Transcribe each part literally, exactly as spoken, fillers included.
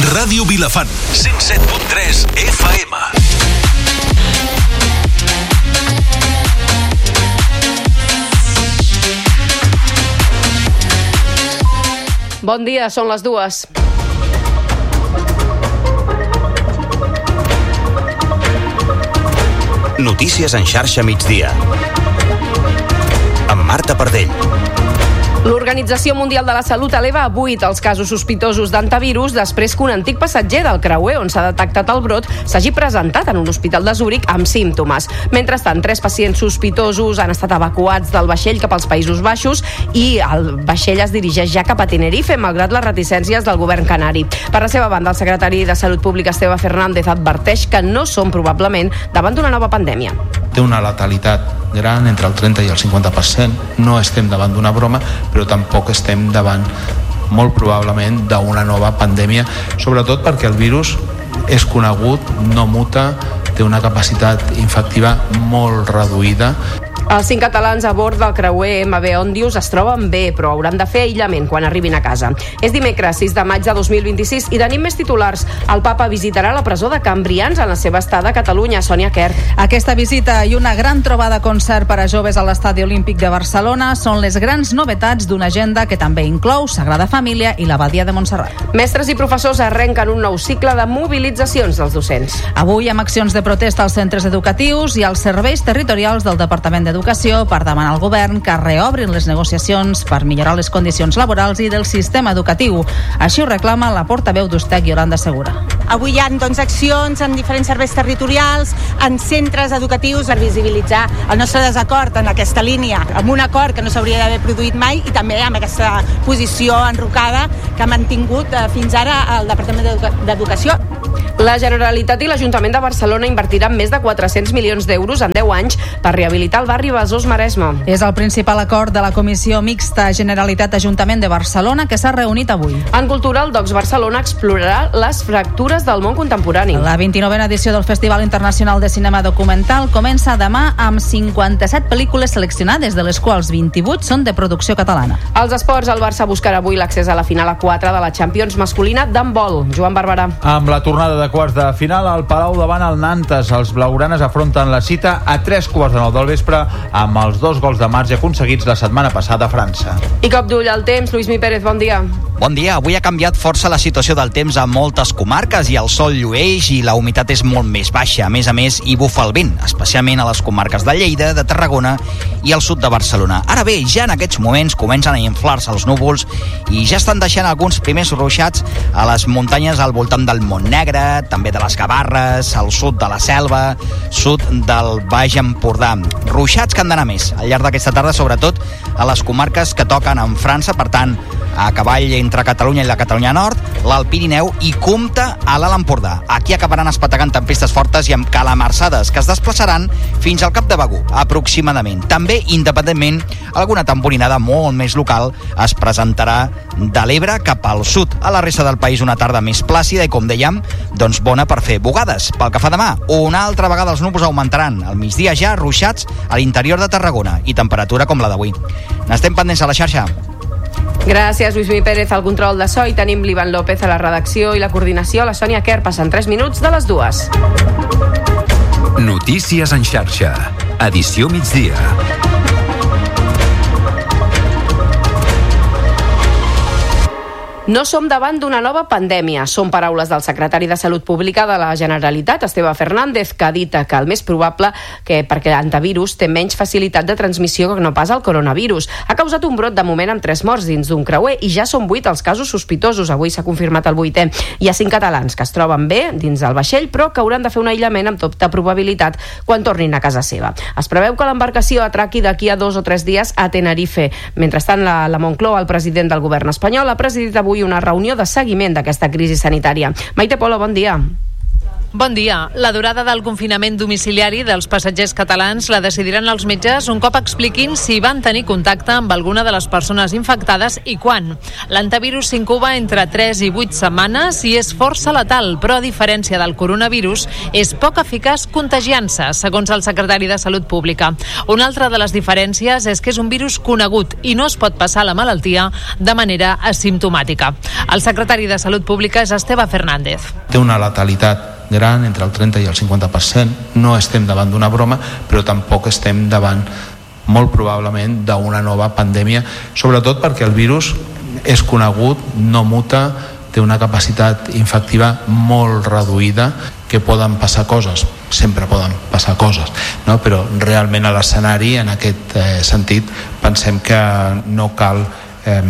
Ràdio Vilafant, cent set punt tres F M. Bon dia, són les dues. Notícies en xarxa migdia. Amb Marta Pardell. L'Organització Mundial de la Salut eleva a vuit els casos sospitosos d'antivirus després que un antic passatger del creuer on s'ha detectat el brot s'hagi presentat en un hospital de Zúrich amb símptomes. Mentrestant, tres pacients sospitosos han estat evacuats del vaixell cap als Països Baixos i el vaixell es dirigeix ja cap a Tenerife, malgrat les reticències del govern canari. Per la seva banda, el secretari de Salut Pública, Esteve Fernández, adverteix que no som probablement davant d'una nova pandèmia. Té una letalitat gran, entre el trenta i el cinquanta per cent. No estem davant d'una broma, però tampoc estem davant, molt probablement, d'una nova pandèmia, sobretot perquè el virus és conegut, no muta, té una capacitat infectiva molt reduïda. Els cinc catalans a bord del creuer M V Ondius es troben bé, però hauran de fer aïllament quan arribin a casa. És dimecres, sis de maig de dos mil vint-i-sis, i tenim més titulars. El papa visitarà la presó de Cambrians en la seva estada a Catalunya. Sònia Quer. Aquesta visita i una gran trobada concert per a joves a l'Estadi Olímpic de Barcelona són les grans novetats d'una agenda que també inclou Sagrada Família i l'Abadia de Montserrat. Mestres i professors arrenquen un nou cicle de mobilitzacions dels docents. Avui amb accions de protesta als centres educatius i als serveis territorials del Departament d'Educació per demanar al govern que reobrin les negociacions per millorar les condicions laborals i del sistema educatiu. Així ho reclama la portaveu d'Ustec, Yolanda Segura. Avui hi ha doncs, accions en diferents serveis territorials, en centres educatius, per visibilitzar el nostre desacord en aquesta línia, amb un acord que no s'hauria d'haver produït mai i també amb aquesta posició enrocada que ha mantingut eh, fins ara el Departament d'Educació. La Generalitat i l'Ajuntament de Barcelona invertiran més de quatre-cents milions d'euros en deu anys per rehabilitar el barri Besòs-Maresme. És el principal acord de la Comissió Mixta Generalitat-Ajuntament de Barcelona que s'ha reunit avui. En cultura, el Docs Barcelona explorarà les fractures del món contemporani. La vint-i-novena edició del Festival Internacional de Cinema Documental comença demà amb cinquanta-set pel·lícules seleccionades, de les quals vint-i-vuit són de producció catalana. Als esports, el Barça buscarà avui l'accés a la final a quatre de la Champions masculina d'handbol. Joan Barberà. Amb la tornada de quarts de final al Palau davant el Nantes, els blaugranes afronten la cita a tres quarts de nou del vespre amb els dos gols de marge aconseguits la setmana passada a França. I cop d'ull al temps, Lluís Mi Pérez, bon dia. Bon dia. Avui ha canviat força la situació del temps a moltes comarques i el sol llueix i la humitat és molt més baixa. A més a més, hi bufa el vent, especialment a les comarques de Lleida, de Tarragona i al sud de Barcelona. Ara bé, ja en aquests moments comencen a inflar-se els núvols i ja estan deixant alguns primers ruixats a les muntanyes al voltant del Montnegre, també de les Gavarres, al sud de la Selva, sud del Baix Empordà. Ruixats que han d'anar més al llarg d'aquesta tarda, sobretot a les comarques que toquen amb França, per tant, a cavall entre Catalunya i la Catalunya Nord, l'Alt Pirineu i compta a l'Alt Empordà. Aquí acabaran espetegant tempestes fortes i amb calamarsades que es desplaçaran fins al Cap de Begur, aproximadament. També, independentment, alguna tamborinada molt més local es presentarà de l'Ebre cap al sud. A la resta del país una tarda més plàcida i, com dèiem, doncs bona per fer bugades. Pel que fa demà, una altra vegada els núvols augmentaran. Al migdia ja ruixats a l'interior de Tarragona i temperatura com la d'avui. N'estem pendents a la xarxa. Gràcies, Lluís Mi Pérez, al control de so, i tenim l'Ivan López a la redacció i la coordinació. La Sònia Quer. Passen tres minuts de les dues. Notícies en xarxa. Edició migdia. No som davant d'una nova pandèmia. Són paraules del secretari de Salut Pública de la Generalitat, Esteve Fernández, que ha dit que el més probable que perquè l'antivirus té menys facilitat de transmissió que no pas el coronavirus. Ha causat un brot de moment amb tres morts dins d'un creuer i ja són vuit els casos sospitosos. Avui s'ha confirmat el vuitè. Hi ha cinc catalans que es troben bé dins del vaixell, però que hauran de fer un aïllament amb tota probabilitat quan tornin a casa seva. Es preveu que l'embarcació atraqui d'aquí a dos o tres dies a Tenerife. Mentrestant, la, la Moncloa, el president del govern espanyol, ha presidit avui una reunió de seguiment d'aquesta crisi sanitària. Maite Polo, bon dia. Bon dia. La durada del confinament domiciliari dels passatgers catalans la decidiran els metges un cop expliquin si van tenir contacte amb alguna de les persones infectades i quan. L'antivirus s'incuba entre tres i vuit setmanes i és força letal, però a diferència del coronavirus, és poc eficaç contagiant-se, segons el secretari de Salut Pública. Una altra de les diferències és que és un virus conegut i no es pot passar la malaltia de manera asimptomàtica. El secretari de Salut Pública és Esteve Fernández. Té una letalitat gran, entre el trenta i el cinquanta per cent. No estem davant d'una broma, però tampoc estem davant, molt probablement, d'una nova pandèmia, sobretot perquè el virus és conegut, no muta, té una capacitat infectiva molt reduïda, que poden passar coses, sempre poden passar coses, no? Però realment a l'escenari, en aquest eh, sentit, pensem que no cal eh,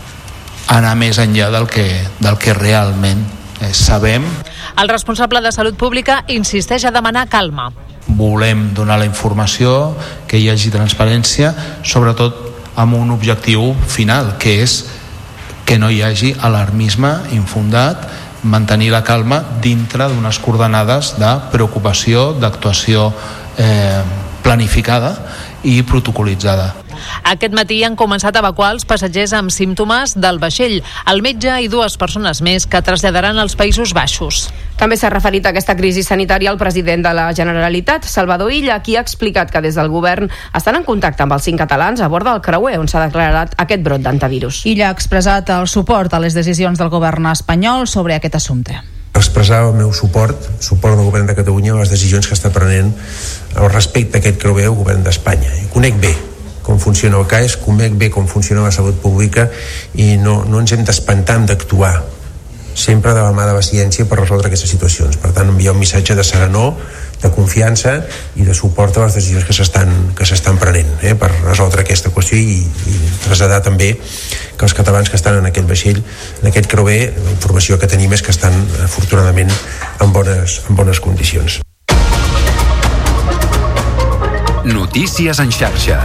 anar més enllà del que, del que realment eh, sabem. El responsable de Salut Pública insisteix a demanar calma. Volem donar la informació, que hi hagi transparència, sobretot amb un objectiu final, que és que no hi hagi alarmisme infundat, mantenir la calma dintre d'unes coordenades de preocupació, d'actuació eh, planificada i protocolitzada. Aquest matí han començat a evacuar els passatgers amb símptomes del vaixell, el metge i dues persones més que traslladaran als Països Baixos. També s'ha referit a aquesta crisi sanitària el president de la Generalitat, Salvador Illa, qui ha explicat que des del govern estan en contacte amb els cinc catalans a bord del creuer on s'ha declarat aquest brot d'antivirus. Illa ha expressat el suport a les decisions del govern espanyol sobre aquest assumpte. Expressar el meu suport, suport del govern de Catalunya a les decisions que està prenent al respecte a aquest creuer el govern d'Espanya. I conec bé com funciona el C A E S, conec bé com funciona la salut pública i no, no ens hem d'espantar d'actuar sempre de la mà de la ciència per resoldre aquestes situacions. Per tant, enviar un missatge de serenor, de confiança i de suport a les decisions que s'estan que s'estan prenent eh, per resoldre aquesta qüestió i, i traslladar també que els catalans que estan en aquest vaixell, en aquest creuer, la informació que tenim és que estan afortunadament en bones, en bones condicions. Notícies en xarxa.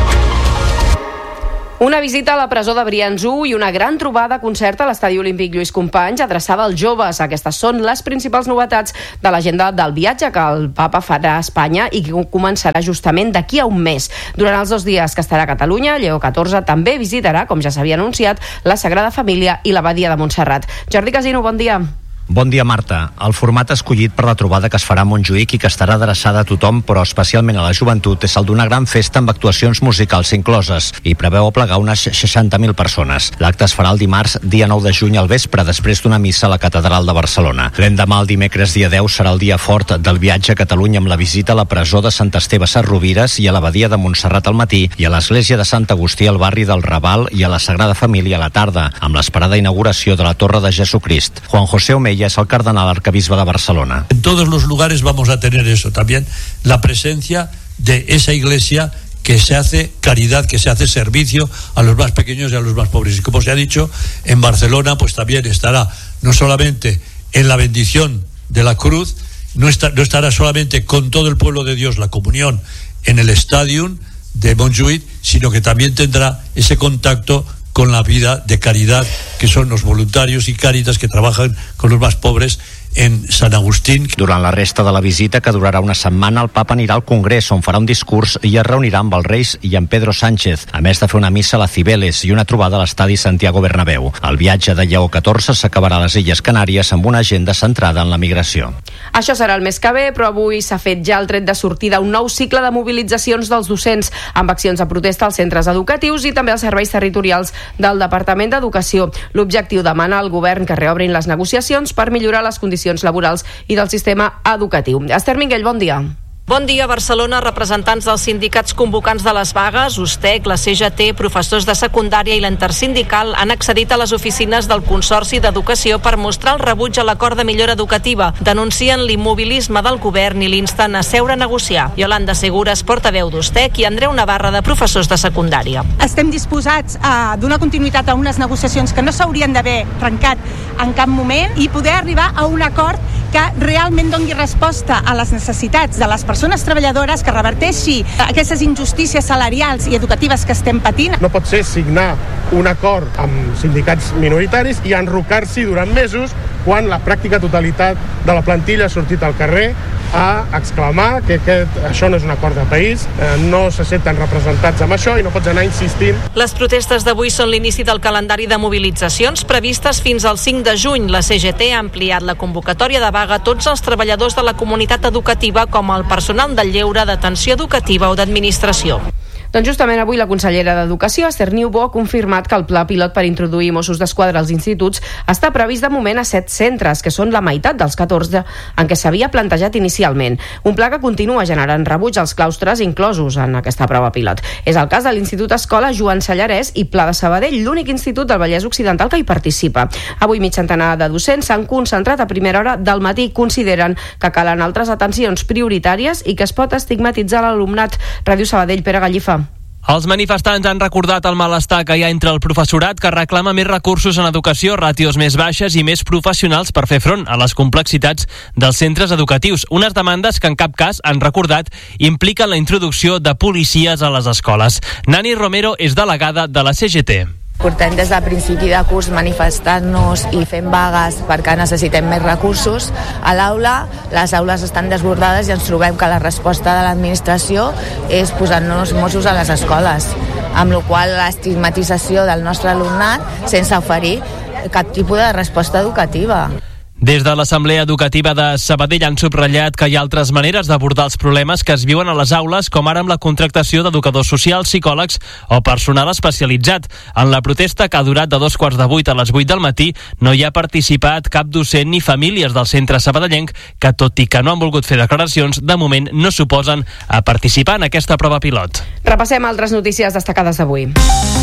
Una visita a la presó de Brians-u i una gran trobada a concert a l'Estadi Olímpic Lluís Companys adreçada als joves. Aquestes són les principals novetats de l'agenda del viatge que el papa farà a Espanya i que començarà justament d'aquí a un mes. Durant els dos dies que estarà a Catalunya, Lleó catorze també visitarà, com ja s'havia anunciat, la Sagrada Família i l'Abadia de Montserrat. Jordi Casino, bon dia. Bon dia, Marta. El format escollit per la trobada que es farà a Montjuïc i que estarà adreçada a tothom, però especialment a la joventut, és el d'una gran festa amb actuacions musicals incloses i preveu aplegar unes seixanta mil persones. L'acte es farà el dimarts, dia nou de juny al vespre, després d'una missa a la Catedral de Barcelona. L'endemà, el dimecres, dia deu, serà el dia fort del viatge a Catalunya amb la visita a la presó de Sant Esteve Sesrovires i a l'Abadia de Montserrat al matí i a l'església de Sant Agustí al barri del Raval i a la Sagrada Família a la tarda, amb l'esperada inauguració de la Torre de Jesucrist. Juan José Omeya es el cardenal arcabisbe de Barcelona. En todos los lugares vamos a tener eso también, la presencia de esa iglesia que se hace caridad, que se hace servicio a los más pequeños y a los más pobres. Y como se ha dicho, en Barcelona pues también estará no solamente en la bendición de la cruz, no, está, no estará solamente con todo el pueblo de Dios la comunión en el Stadium de Montjuïc, sino que también tendrá ese contacto con la vida de caridad que son los voluntarios y Cáritas que trabajan con los más pobres en Sant Agustín. Durant la resta de la visita, que durarà una setmana, el papa anirà al Congrés, on farà un discurs i es reunirà amb els Reis i amb Pedro Sánchez, a més de fer una missa a la Cibeles i una trobada a l'estadi Santiago Bernabéu. El viatge de Lleó catorze s'acabarà a les Illes Canàries amb una agenda centrada en la migració. Això serà el mes que ve, però avui s'ha fet ja el tret de sortida un nou cicle de mobilitzacions dels docents amb accions de protesta als centres educatius i també als serveis territorials del Departament d'Educació. L'objectiu demana al govern que reobrin les negociacions per millorar les condicions laborals i del sistema educatiu. Esther Minguell, bon dia. Bon dia, Barcelona. Representants dels sindicats convocants de les vagues, USTEC, la C G T, professors de secundària i l'Intersindical han accedit a les oficines del Consorci d'Educació per mostrar el rebuig a l'acord de millora educativa. Denuncien l'immobilisme del govern i l'insten a seure a negociar. Yolanda Segures, portaveu d'USTEC, i Andreu Navarra, de professors de secundària. Estem disposats a donar continuïtat a unes negociacions que no s'haurien d'haver trencat en cap moment i poder arribar a un acord que realment doni resposta a les necessitats de les persones treballadores, que reverteixi aquestes injustícies salarials i educatives que estem patint. No pot ser signar un acord amb sindicats minoritaris i enrocar-s'hi durant mesos quan la pràctica totalitat de la plantilla ha sortit al carrer a exclamar que aquest, això no és un acord de país, eh, no se senten representats amb això i no pots anar insistint. Les protestes d'avui són l'inici del calendari de mobilitzacions previstes fins al cinc de juny. La C G T ha ampliat la convocatòria de vaga a tots els treballadors de la comunitat educativa com el personal del lleure, d'atenció educativa o d'administració. Doncs justament avui la consellera d'Educació, Esther Niubó, ha confirmat que el pla pilot per introduir Mossos d'Esquadra als instituts està previst de moment a set centres, que són la meitat dels catorze en què s'havia plantejat inicialment. Un pla que continua generant rebuig als claustres inclosos en aquesta prova pilot. És el cas de l'Institut Escola Joan Sallarès i Pla de Sabadell, l'únic institut del Vallès Occidental que hi participa. Avui mig centenar de docents s'han concentrat a primera hora del matí i consideren que calen altres atencions prioritàries i que es pot estigmatitzar l'alumnat. Ràdio Sabadell, Pere Gallifa. Els manifestants han recordat el malestar que hi ha entre el professorat, que reclama més recursos en educació, ràtios més baixes i més professionals per fer front a les complexitats dels centres educatius. Unes demandes que en cap cas, han recordat, impliquen la introducció de policies a les escoles. Nani Romero és delegada de la C G T. Portem des del principi de curs manifestant-nos i fent vagues perquè necessitem més recursos a l'aula. Les aules estan desbordades i ens trobem que la resposta de l'administració és posar-nos Mossos a les escoles, amb la qual cosa l'estigmatització del nostre alumnat sense oferir cap tipus de resposta educativa. Des de l'Assemblea Educativa de Sabadell han subratllat que hi ha altres maneres d'abordar els problemes que es viuen a les aules, com ara amb la contractació d'educadors socials, psicòlegs o personal especialitzat. En la protesta, que ha durat de dos quarts de vuit a les vuit del matí, no hi ha participat cap docent ni famílies del centre sabadellenc que, tot i que no han volgut fer declaracions, de moment no s'oposen a participar en aquesta prova pilot. Repassem altres notícies destacades d'avui.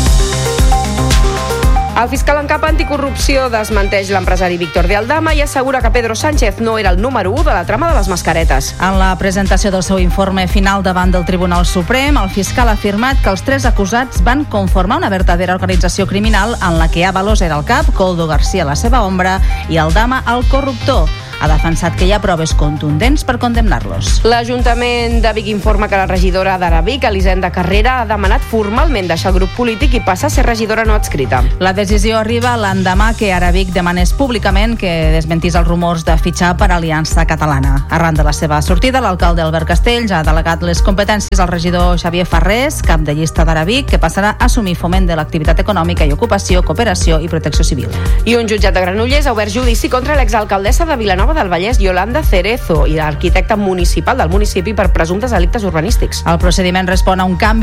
El fiscal en cap anticorrupció desmenteix l'empresari Víctor de Aldama i assegura que Pedro Sánchez no era el número u de la trama de les mascaretes. En la presentació del seu informe final davant del Tribunal Suprem, el fiscal ha afirmat que els tres acusats van conformar una verdadera organització criminal en la que Ábalos era el cap, Koldo García la seva ombra i Aldama el corruptor. Ha defensat que hi ha proves contundents per condemnar-los. L'Ajuntament de Vic informa que la regidora d'Ara Vic, Elisenda Carrera, ha demanat formalment deixar el grup polític i passar a ser regidora no adscrita. La decisió arriba l'endemà que Ara Vic demanés públicament que desmentís els rumors de fitxar per Aliança Catalana. Arran de la seva sortida, l'alcalde Albert Castells ha delegat les competències al regidor Xavier Farrés, cap de llista d'Ara Vic, que passarà a assumir foment de l'activitat econòmica i ocupació, cooperació i protecció civil. I un jutjat de Granollers ha obert judici contra l'exalcaldessa de Vilanova del Vallès, Yolanda Cerezo, i l'arquitecte municipal del municipi per presumptes delictes urbanístics. El procediment respon a un canvi